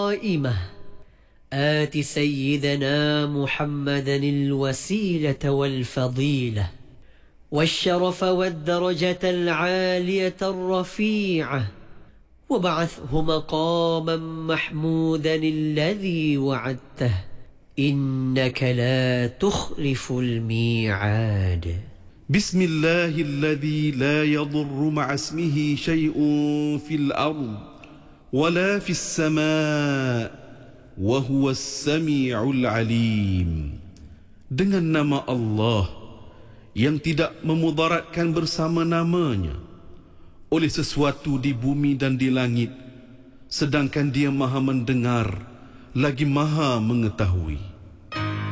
قائمة آت سيدنا محمدا الوسيلة والفضيلة والشرف والدرجة العالية الرفيعة وابعثه مقاما محمودا الذي وعدته إنك لا تخلف الميعاد. بسم الله الذي لا يضر مع اسمه شيء في الأرض ولا في السماء وهو السميع العليم. Dengan nama Allah yang tidak memudaratkan bersama namanya oleh sesuatu di bumi dan di langit, sedangkan Dia Maha mendengar lagi Maha mengetahui.